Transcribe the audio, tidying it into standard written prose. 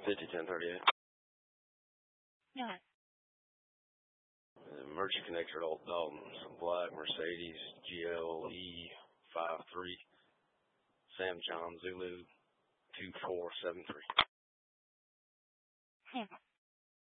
501038. Yeah. Emergency connector, Old Dalton, black Mercedes GLE 53, Sam John Zulu 2473.